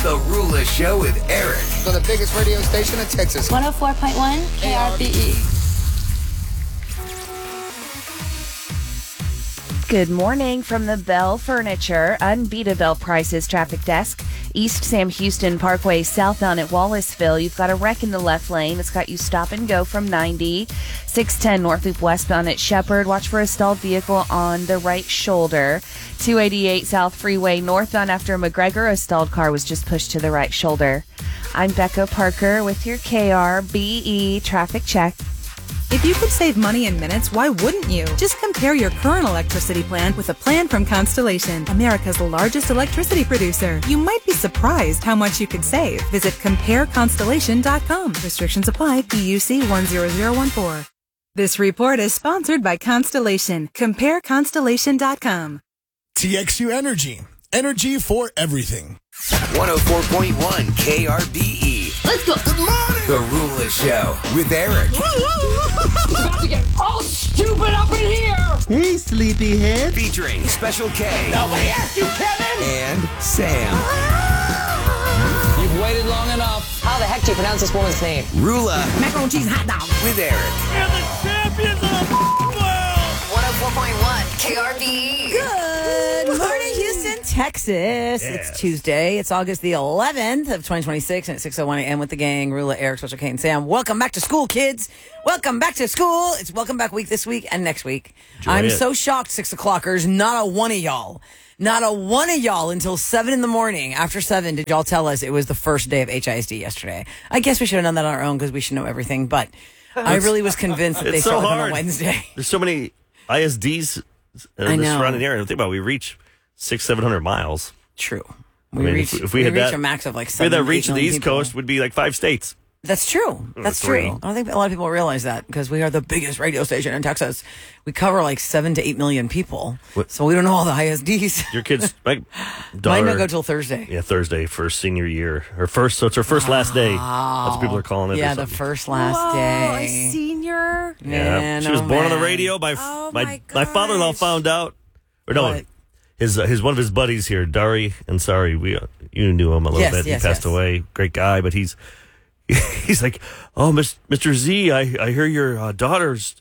The Rula Show with Eric. On the biggest radio station in Texas. 104.1 KRBE. Good morning from the Bell Furniture Unbeatable Prices Traffic Desk. East Sam Houston Parkway, southbound at Wallaceville. You've got a wreck in the left lane. It's got you stop and go from 90. 610 North Loop westbound at Shepherd. Watch for a stalled vehicle on the right shoulder. 288 South Freeway northbound after McGregor. A stalled car was just pushed to the right shoulder. I'm Becca Parker with your KRBE traffic check. If you could save money in minutes, why wouldn't you? Just compare your current electricity plan with a plan from Constellation, America's largest electricity producer. You might be surprised how much you could save. Visit compareconstellation.com. Restrictions apply. PUC 10014. This report is sponsored by Constellation. Compareconstellation.com. TXU Energy. Energy for everything. 104.1 KRBE. Let's go. Good morning. The Rula Show with Eric. About to get all stupid up in here. Hey, sleepyhead. Featuring Special K. Nobody asked you, Kevin. And Sam. You've waited long enough. How the heck do you pronounce this woman's name? Rula Macaroni and cheese hot dog. with Eric. You're the champions of the world. 104.1 KRBE. Good morning, Houston, Texas. It's Tuesday. It's August the 11th of 2026, and it's 6:01 a.m. with the gang. Rula, Eric, Special K, and Sam. Welcome back to school, kids. Welcome back to school. It's welcome back week this week and next week. I'm so shocked, 6 o'clockers. Not a one of y'all until 7 in the morning. After 7, did y'all tell us it was the first day of HISD yesterday? I guess we should have done that on our own because we should know everything, but I really was convinced that they started on a Wednesday. There's so many ISDs in the surrounding area. Think about it. We reach 600-700 miles. True. I mean, if we had reach that, a max of like if we had 7 that reach to the East people. Coast, would be like 5 states. That's true. That's three. true. I don't think a lot of people realize that because we are the biggest radio station in Texas. We cover like 7 to 8 million people. So we don't know all the ISDs. Your kids, my daughter, Mine don't go till Thursday. Yeah, Thursday for senior year. So it's her first last day. That's what people are calling it. Yeah, the first last day. A senior? Yeah, she was born on the radio. My father-in-law found out. Or no, What? his one of his buddies here, Dari Ansari. You knew him a little bit. He passed away. Great guy, but he's like, oh, Mr. Z, I hear your daughter's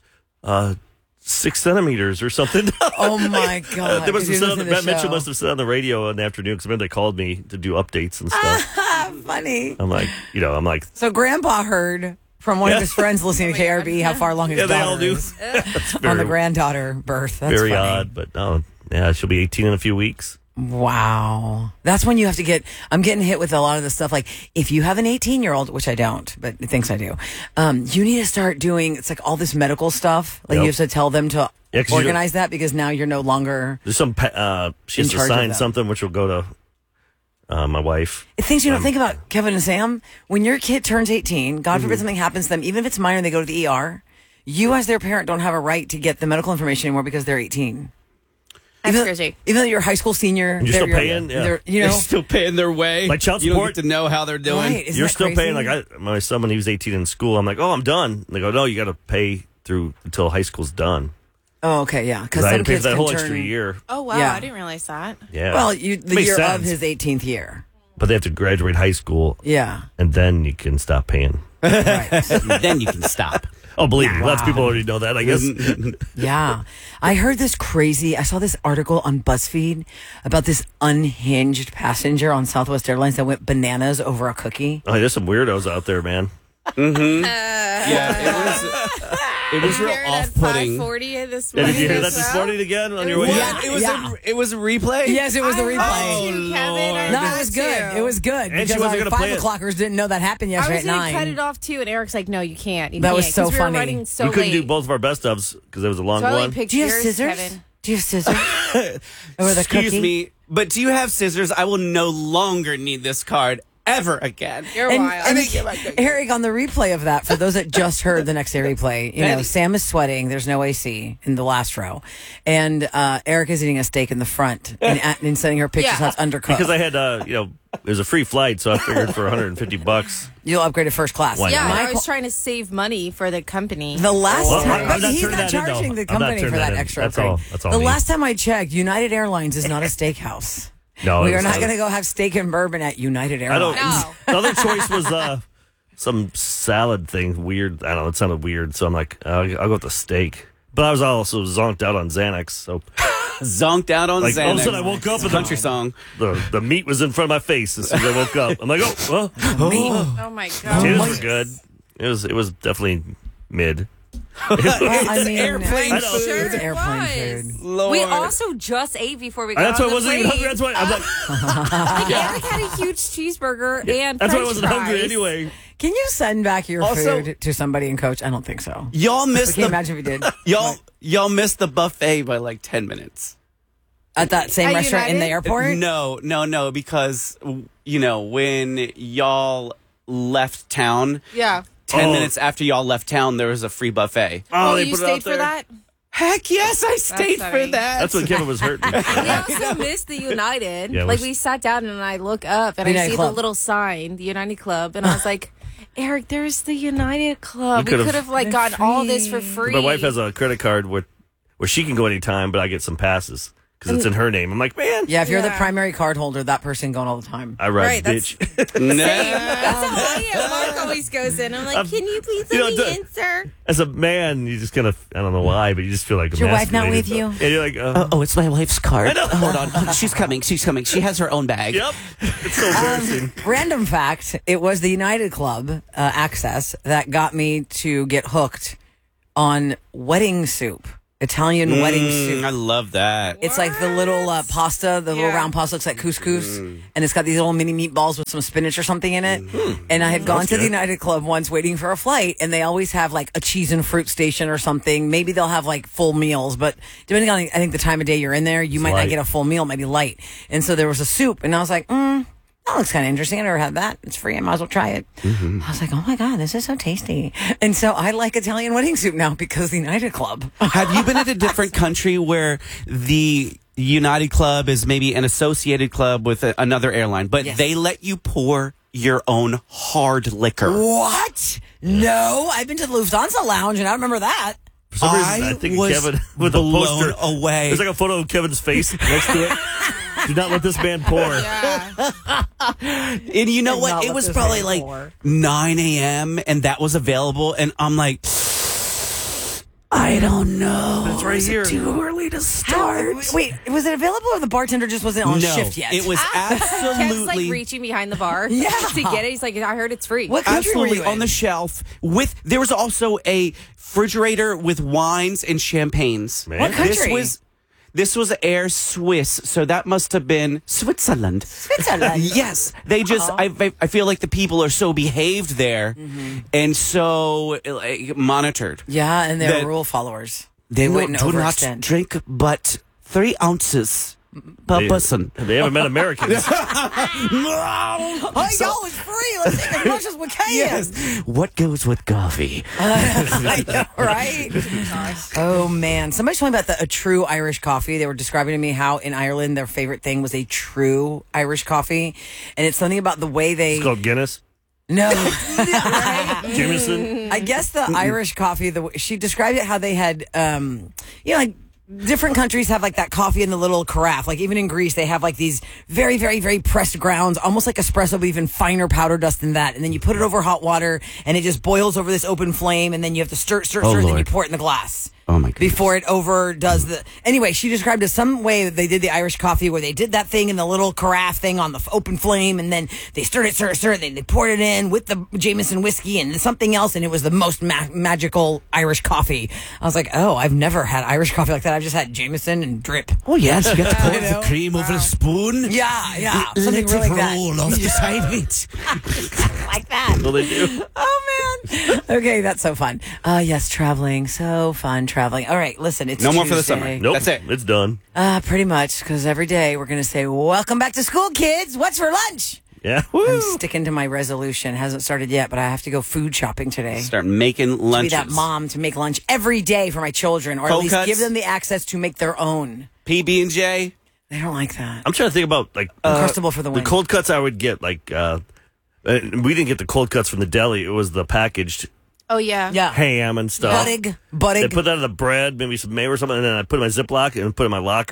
6 centimeters or something. Oh my God! They must have said Matt Matt Mitchell must have said on the radio in the afternoon because remember they called me to do updates and stuff. Funny. I'm like. So Grandpa heard from one of his friends listening to KRB how far along his daughter they all do. is That's on the very, granddaughter birth. That's very funny. odd, but no, yeah, she'll be 18 in a few weeks. Wow. That's when you have to I'm getting hit with a lot of the stuff. Like, if you have an 18-year-old, which I don't, but it thinks I do, you need to start doing, it's like all this medical stuff. Like, Yep. you have to tell them to Yeah, 'cause organize that because now you're no longer. There's some she has In to charge of sign that. something, which will go to my wife. Things you don't think about, Kevin and Sam. When your kid turns 18, God forbid something happens to them, even if it's minor and they go to the ER, you as their parent don't have a right to get the medical information anymore because they're 18. That's Even crazy. though you're a high school senior, And you're still paying? Yeah. They're still paying their way. Like child You don't support? get to know how they're doing. Right. Isn't You're that still crazy? paying. Like my son, when he was 18 in school, I'm like, oh, I'm done. And they go, no, you got to pay through until high school's done. Oh, okay, yeah. Because Because I some had to pay kids for that can whole turn. extra year. Oh, wow. Yeah. I didn't realize that. Yeah. Well, the Makes year sense. of his 18th year. But they have to graduate high school, Yeah. and then you can stop paying. Right. Then you can stop. Oh, believe me, lots of people already know that, I guess. Yeah. I heard this I saw this article on BuzzFeed about this unhinged passenger on Southwest Airlines that went bananas over a cookie. Oh, there's some weirdos out there, man. Yeah, it was real off-putting. 5:40 this Yeah, morning. did you hear that as this well? morning again on your way? Yeah. It was a replay. Yes, it was the I replay. heard you, Kevin. I No, heard it was you. good. It was good. And she because wasn't our gonna play 5 it. o'clockers didn't know that happened I yesterday was at going to 9. cut it off, too, and Eric's like, no, you can't. You That was can't, so 'cause we funny. were running so we couldn't late. do both of our best ofs because it was a long So I only one. picked Do you have yours, scissors? Kevin. Do you have scissors? Over the Excuse cookie? me, but do you have scissors? I will no longer need this card ever again. You're And, wild. and Eric, on the replay of that, for those that just heard the next day replay, Sam is sweating. There's no AC in the last row. And Eric is eating a steak in the front and sending her pictures how it's undercooked. Because I had, it was a free flight, so I figured for $150. You'll upgrade to first class. Why Yeah, not? I was trying to save money for the company. The last Well, time, I'm not he's turning not that in, though. charging the I'm not company for turning that that in. extra That's upgrade. all- that's all the me. last time I checked, United Airlines is not a steakhouse. No, we are not going to go have steak and bourbon at United Airlines. The other choice was some salad thing. Weird. I don't know. It sounded weird. So I'm like, I'll go with the steak. But I was also zonked out on Xanax. So zonked out on Xanax. All of a sudden I woke up and country song. The meat was in front of my face as soon as I woke up. I'm like, oh my God. Potatoes were good. It was definitely mid. Airplane food. Sure It's airplane food. Lord. We also just ate before we got That's why on I the wasn't plane. even hungry. That's why I'm like, Eric had a huge cheeseburger and that's why I French wasn't fries. hungry anyway. Can you send back your food to somebody and Coach? I don't think so. Y'all missed Can you imagine if you did? Y'all missed the buffet by like 10 minutes. At that same At restaurant in the United? airport? No, because, when y'all left town, Yeah. 10 minutes after y'all left town, there was a free buffet. Oh, they you put it out stayed for there? that? Heck yes, I stayed for funny. that. That's when Kevin was hurting. We also missed the United. Yeah, we sat down and I look up and I United see Club. the little sign, the United Club, and I was like, Eric, there's the United Club. You We could've- could have gotten all this for free. My wife has a credit card where she can go anytime, but I get some passes because it's in her name. I'm like, man. Yeah, if you're the Yeah. primary card holder, that person going all the time. I ride Right, bitch. That's how I am. Mark always goes in. I'm like, can you please let me in, sir? As a man, you just kind of, I don't know why, but you just feel like Is your wife not with emasculated. you? Yeah, you're like, Oh, it's my wife's card. I know. Hold on. She's coming. She has her own bag. yep. It's so embarrassing. Random fact, it was the United Club access that got me to get hooked on wedding soup. Italian wedding soup. I love that. It's like the little pasta, the little round pasta looks like couscous, and it's got these little mini meatballs with some spinach or something in it. And I had gone to the United Club once waiting for a flight, and they always have like a cheese and fruit station or something. Maybe they'll have like full meals, but depending on, I think, the time of day you're in there, you might not light. get a full meal, it might be light. And so there was a soup, and I was like, that looks kind of interesting. I never had that. It's free. I might as well try it. I was like, oh my God, this is so tasty. And so I like Italian wedding soup now because of the United Club. Have you been at a different country where the United Club is maybe an associated club with another airline, but they let you pour your own hard liquor? What? No, I've been to the Lufthansa lounge and I remember that. For some reason, I think was Kevin with a blown poster away. There's like a photo of Kevin's face next to it. Do not let this man pour. And you know Do what? not It let was this probably man like pour. 9 a.m. and that was available. And I'm like, I don't know. It's right here. Too early to start. Wait, was it available or the bartender just wasn't on No, shift yet? it was Kev's absolutely like reaching behind the bar Yeah. to get it. He's like, I heard it's free. What country were absolutely you in? on the shelf. There was also a refrigerator with wines and champagnes. Man. What country? This was Air Swiss, so that must have been Switzerland. Switzerland. Yes, they just. I feel like the people are so behaved there, and so monitored. Yeah, and they're That- rule followers. They You will wouldn't do not overextend. drink but 3 ounces per person. They haven't met Americans. Oh, y'all, it's free. Let's take as much as we can. Yes. What goes with coffee? I know, right? Oh, man. Somebody told me about a true Irish coffee. They were describing to me how in Ireland their favorite thing was a true Irish coffee. And it's something about the way they... It's called Guinness. No. Jameson. I guess the Irish coffee, she described it how they had, like different countries have like that coffee in the little carafe. Like even in Greece, they have like these very, very, very pressed grounds, almost like espresso, but even finer powder dust than that. And then you put it over hot water and it just boils over this open flame. And then you have to stir, and then you Lord. pour it in the glass. Oh my goodness. Before it overdoes the... Anyway, she described it some way that they did the Irish coffee where they did that thing in the little carafe thing on the open flame and then they stirred it, then they poured it in with the Jameson whiskey and something else and it was the most magical Irish coffee. I was like, oh, I've never had Irish coffee like that. I've just had Jameson and drip. Oh yes, you got to pour You know? the cream over a spoon. Yeah. Something Let really it like that. roll off the side of it. Like that. Well, they do. Oh, man. Okay, that's so fun. Yes, traveling. So fun traveling. All right, listen, it's No more for the Tuesday. summer. Nope. That's it. It's done. Pretty much, because every day we're going to say, welcome back to school, kids. What's for lunch? Yeah. I'm Woo. sticking to my resolution. Hasn't started yet, but I have to go food shopping today. Start making Be lunches. that mom to make lunch every day for my children, or at Cold least cuts? give them the access to make their own. PB&J. They don't like that. I'm trying to think about like Uncrustable for the the win. cold cuts I would get. Like we didn't get the cold cuts from the deli. It was the packaged Oh, yeah. Yeah. ham and stuff. Buttig. They put that in the bread, maybe some mayo or something, and then I put it in my Ziploc and put it in my locker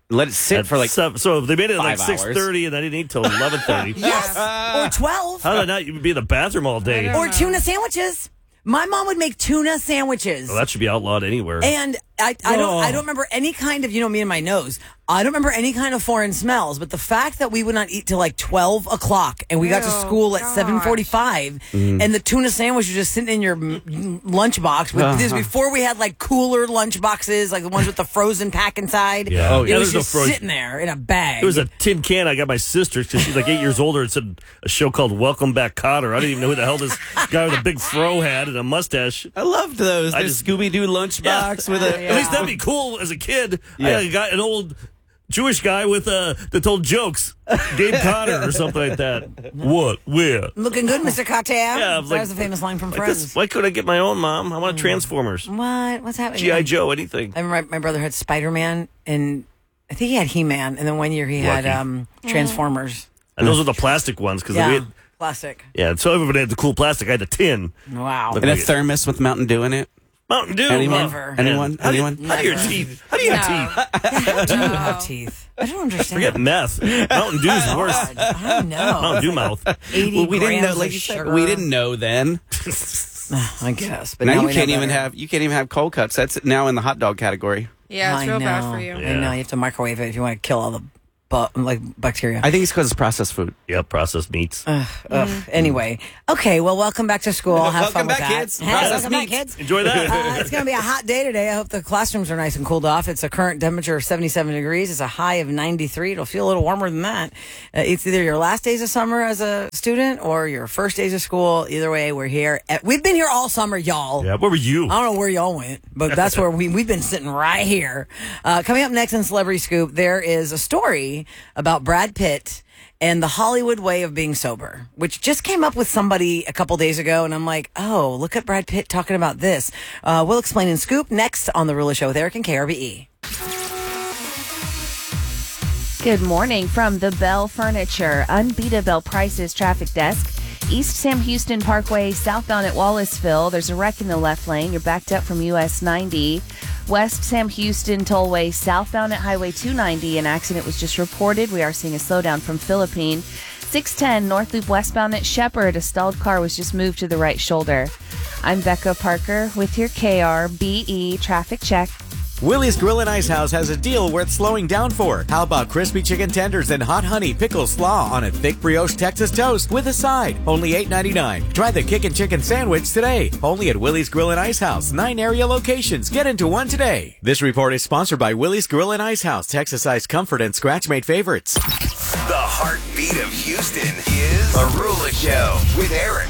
Let it sit for like so if they made it at like 5 hours. 6:30 and I didn't eat till 11:30. Yes, or 12. How did I not even be in the bathroom all day? Or tuna sandwiches. My mom would make tuna sandwiches. Well, that should be outlawed anywhere. And I don't remember any kind of, me and my nose. I don't remember any kind of foreign smells, but the fact that we would not eat till like 12 o'clock and we got to school at 7:45 and the tuna sandwich was just sitting in your lunchbox. With this before we had like cooler lunch boxes, like the ones with the frozen pack inside. Yeah. It was just sitting there in a bag. It was a tin can I got my sister because she's like 8 years older. It said a show called Welcome Back, Kotter. I didn't even know who the hell this guy with a big fro had and a mustache. I loved those. The Scooby-Doo lunchbox with a... At least that'd be cool as a kid. Yeah. I got an old Jewish guy with that told jokes. Gabe Cotter or something like that. What? Where? Looking good, Mr. Cotter. Yeah, that was a famous line from Friends. Why couldn't I get my own, Mom? I want Transformers. What? What's happening? G.I. Joe, anything. I remember my brother had Spider-Man, and I think he had He-Man, and then one year he had Transformers. And those were the plastic ones. Cause plastic. Yeah, so everybody had the cool plastic. I had the tin. Wow. And a thermos with Mountain Dew in it. Mountain Dew. Anyone? Never. Anyone? How do you have teeth? How do you have teeth? How do you have teeth? I don't understand. Forget meth. Mountain Dew's worse. I don't know. Mountain Dew mouth. 80 Well, we didn't know. grams Like of you said, sugar. we didn't know then. I guess. But Now we you can't know even better. have cold cuts. That's now in the hot dog category. Yeah, it's real bad for you. I know. You have to microwave it if you want to kill all the bacteria. I think it's because it's processed food. Yep, processed meats. Anyway, okay. Well, welcome back to school. Have fun Welcome with back, that. kids. Hey, Processed welcome back, meats. kids. Enjoy that. It's going to be a hot day today. I hope the classrooms are nice and cooled off. It's a current temperature of 77 degrees. It's a high of 93. It'll feel a little warmer than that. It's either your last days of summer as a student or your first days of school. Either way, we're here. We've been here all summer, y'all. Yeah, where were you? I don't know where y'all went, but that's where we've been sitting right here. Coming up next in Celebrity Scoop, there is a story about Brad Pitt and the Hollywood way of being sober, which just came up with somebody a couple days ago. And I'm like, oh, look at Brad Pitt talking about this. We'll explain in Scoop next on The Rula Show with Eric and KRBE. Good morning from the Bell Furniture, Unbeatable Prices Traffic Desk. East Sam Houston Parkway, southbound at Wallaceville. There's a wreck in the left lane. You're backed up from US 90. West Sam Houston Tollway, southbound at Highway 290. An accident was just reported. We are seeing a slowdown from Philippine. 610 North Loop westbound at Shepherd. A stalled car was just moved to the right shoulder. I'm Becca Parker with your KRBE traffic check. Willie's Grill and Ice House has a deal worth slowing down for. How about crispy chicken tenders and hot honey pickle slaw on a thick brioche Texas toast with a side? Only $8.99. Try the Kickin' Chicken Sandwich today. Only at Willie's Grill and Ice House. 9 area locations. Get into one today. This report is sponsored by Willie's Grill and Ice House. Texas-sized comfort and scratch-made favorites. The heartbeat of Houston is The Rula Show with Eric,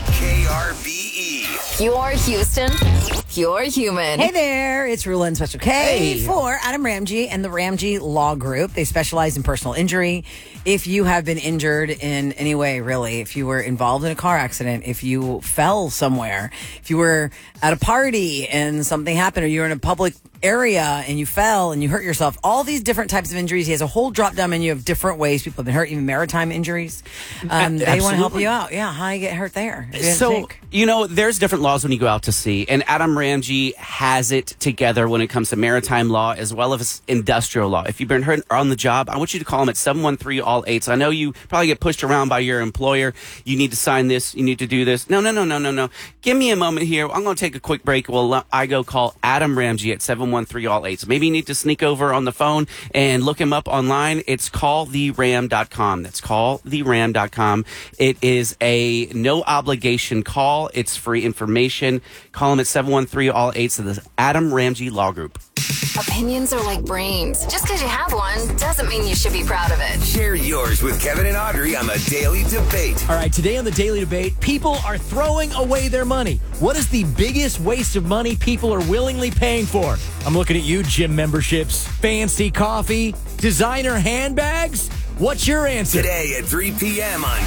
KRBE. Pure Houston, pure human. Hey there, it's Rula and Special K for Adam Ramsey and the Ramsey Law Group. They specialize in personal injury. If you have been injured in any way, really, if you were involved in a car accident, if you fell somewhere, if you were at a party and something happened, or you were in a public area and you fell and you hurt yourself, all these different types of injuries. He has a whole drop-down menu of different ways people have been hurt, even maritime injuries. They want to help you out. Yeah, how you get hurt there. So, there's different laws when you go out to sea, and Adam Ramsey has it together when it comes to maritime law as well as industrial law. If you've been hurt on the job, I want you to call him at 713-ALL-8. I know you probably get pushed around by your employer. You need to sign this. You need to do this. No. Give me a moment here. I'm going to take a quick break. I go call Adam Ramsey at 713-ALL-8. So maybe you need to sneak over on the phone and look him up online. It's calltheram.com. That's calltheram.com. It is a no obligation call. It's free information. Call him at 713-ALL-8. So the Adam Ramsey Law Group. Opinions are like brains. Just because you have one doesn't mean you should be proud of it. Share yours with Kevin and Audrey on the Daily Debate. All right, today on the Daily Debate, people are throwing away their money. What is the biggest waste of money people are willingly paying for? I'm looking at you, gym memberships, fancy coffee, designer handbags. What's your answer? Today at 3 p.m. on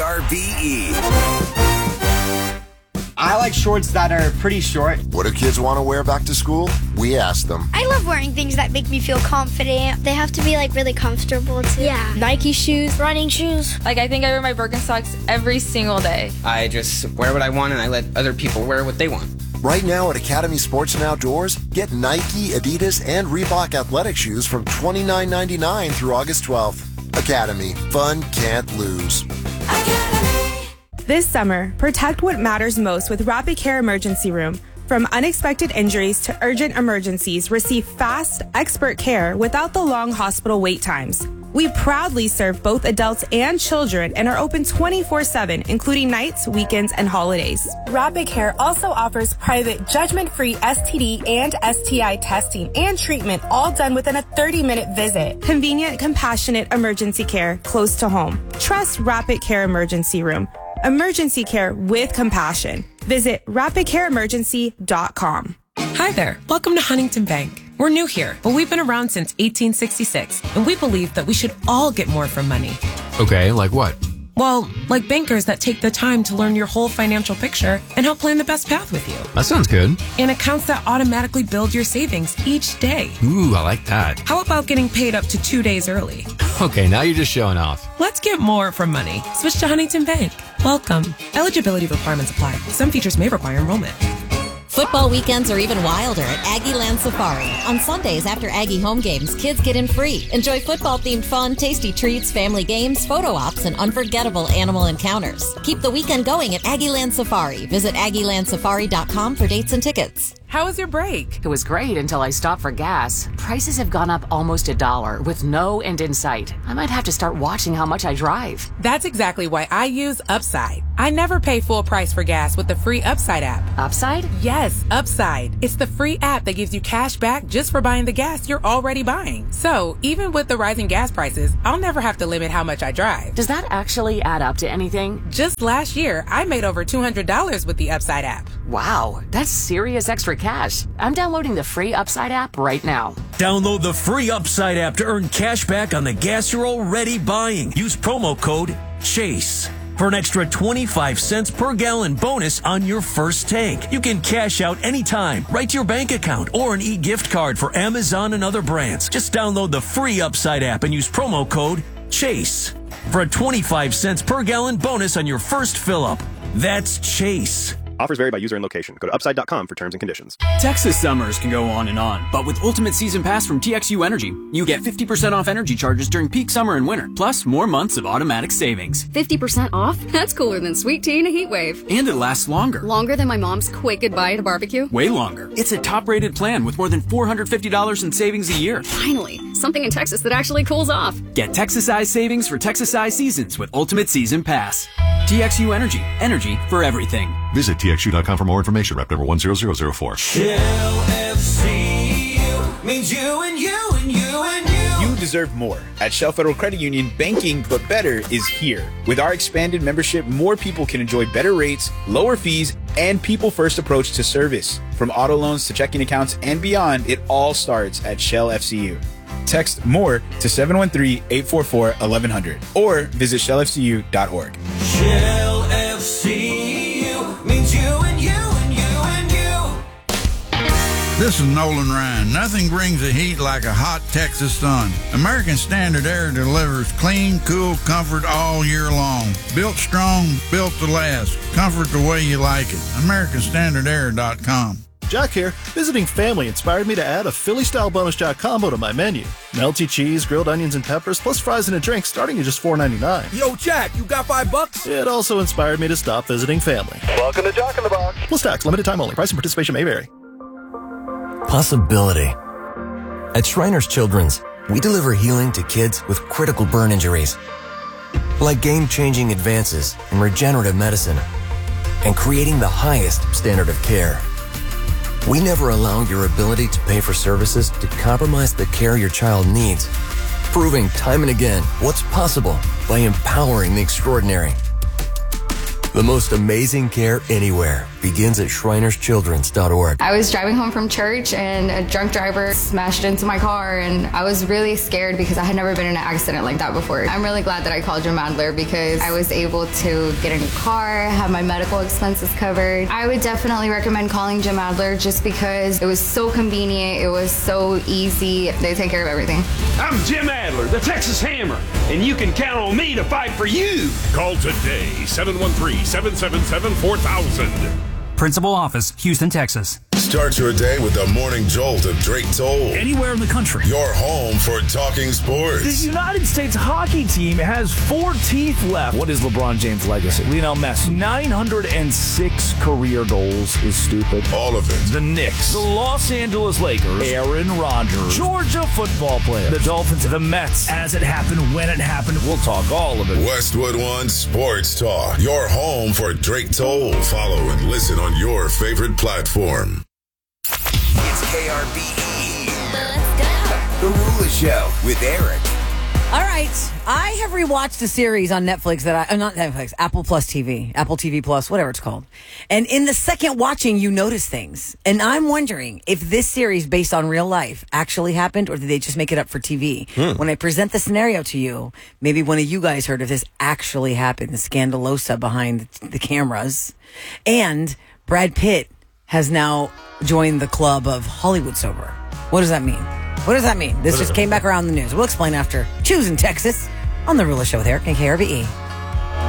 KRBE. I like shorts that are pretty short. What do kids want to wear back to school? We ask them. I love wearing things that make me feel confident. They have to be like really comfortable too. Yeah. Nike shoes, running shoes. Like I think I wear my Birkenstocks every single day. I just wear what I want and I let other people wear what they want. Right now at Academy Sports and Outdoors, get Nike, Adidas, and Reebok athletic shoes from $29.99 through August 12th. Academy. Fun can't lose. This summer, protect what matters most with Rapid Care Emergency Room. From unexpected injuries to urgent emergencies, receive fast, expert care without the long hospital wait times. We proudly serve both adults and children and are open 24/7, including nights, weekends, and holidays. Rapid Care also offers private, judgment-free STD and STI testing and treatment, all done within a 30-minute visit. Convenient, compassionate emergency care close to home. Trust Rapid Care Emergency Room. Emergency care with compassion. Visit rapidcareemergency.com. Hi there. Welcome to Huntington Bank. We're new here, but we've been around since 1866, and we believe that we should all get more from money. Okay, like what? Well, like bankers that take the time to learn your whole financial picture and help plan the best path with you. That sounds good. And accounts that automatically build your savings each day. Ooh, I like that. How about getting paid up to 2 days early? Okay, now you're just showing off. Let's get more from money. Switch to Huntington Bank. Welcome. Eligibility requirements apply. Some features may require enrollment. Football weekends are even wilder at Aggie Land Safari. On Sundays after Aggie home games, kids get in free. Enjoy football-themed fun, tasty treats, family games, photo ops, and unforgettable animal encounters. Keep the weekend going at Aggie Land Safari. Visit AggieLandSafari.com for dates and tickets. How was your break? It was great until I stopped for gas. Prices have gone up almost $1 with no end in sight. I might have to start watching how much I drive. That's exactly why I use Upside. I never pay full price for gas with the free Upside app. Upside? Yes, Upside. It's the free app that gives you cash back just for buying the gas you're already buying. So, even with the rising gas prices, I'll never have to limit how much I drive. Does that actually add up to anything? Just last year, I made over $200 with the Upside app. Wow, that's serious extra cash. I'm downloading the free Upside app right now. Download the free Upside app to earn cash back on the gas you're already buying. Use promo code CHASE for an extra 25 cents per gallon bonus on your first tank. You can cash out anytime, right to your bank account, or an e-gift card for Amazon and other brands. Just download the free Upside app and use promo code CHASE for a 25 cents per gallon bonus on your first fill-up. That's CHASE. Offers vary by user and location. Go to upside.com for terms and conditions. Texas summers can go on and on, but with Ultimate Season Pass from TXU Energy, you get 50% off energy charges during peak summer and winter, plus more months of automatic savings. 50% off? That's cooler than sweet tea and a heat wave. And it lasts longer. Longer than my mom's quick goodbye at a barbecue? Way longer. It's a top-rated plan with more than $450 in savings a year. Finally, something in Texas that actually cools off. Get Texas-sized savings for Texas-sized seasons with Ultimate Season Pass. TXU Energy. Energy for everything. Visit TXU.com for more information. Rep number 10004. Shell FCU means you and you and you and you. You deserve more. At Shell Federal Credit Union, banking but better is here. With our expanded membership, more people can enjoy better rates, lower fees, and people-first approach to service. From auto loans to checking accounts and beyond, it all starts at Shell FCU. Text MORE to 713-844-1100 or visit shellfcu.org. Shell FCU means you and you and you and you. This is Nolan Ryan. Nothing brings the heat like a hot Texas sun. American Standard Air delivers clean, cool comfort all year long. Built strong, built to last. Comfort the way you like it. AmericanStandardAir.com. Jack here. Visiting family inspired me to add a Philly-style bonus Jack combo to my menu. Melty cheese, grilled onions, and peppers, plus fries and a drink starting at just $4.99. Yo, Jack, you got $5? It also inspired me to stop visiting family. Welcome to Jack in the Box. Plus tax, limited time only. Price and participation may vary. Possibility. At Shriners Children's, we deliver healing to kids with critical burn injuries. Like game-changing advances in regenerative medicine and creating the highest standard of care. We never allow your ability to pay for services to compromise the care your child needs, proving time and again what's possible by empowering the extraordinary. The most amazing care anywhere begins at ShrinersChildren's.org. I was driving home from church and a drunk driver smashed into my car, and I was really scared because I had never been in an accident like that before. I'm really glad that I called Jim Adler because I was able to get a new car, have my medical expenses covered. I would definitely recommend calling Jim Adler just because it was so convenient, it was so easy. They take care of everything. I'm Jim Adler, the Texas Hammer, and you can count on me to fight for you. Call today, 713-777-4000. Principal office, Houston, Texas. Start your day with the morning jolt of Drake Toll. Anywhere in the country. Your home for talking sports. The United States hockey team has 4 teeth left. What is LeBron James' legacy? Lionel Messi. 906 career goals is stupid. All of it. The Knicks. The Los Angeles Lakers. Aaron Rodgers. Georgia football players. The Dolphins. The Mets. As it happened, when it happened, we'll talk all of it. Westwood One Sports Talk. Your home for Drake Toll. Follow and listen on your favorite platform. It's KRBE. Let's go. The Rula Show with Eric. All right. I have rewatched a series on Netflix not Netflix, Apple Plus TV, Apple TV Plus, whatever it's called. And in the second watching, you notice things. And I'm wondering if this series based on real life actually happened or did they just make it up for TV? When I present the scenario to you, maybe one of you guys heard if this actually happened, the scandalosa behind the cameras. And Brad Pitt has now joined the club of Hollywood sober. What does that mean? What does that mean? This just came back around the news. We'll explain after Choosing Texas on The Rula Show with Eric and KRBE.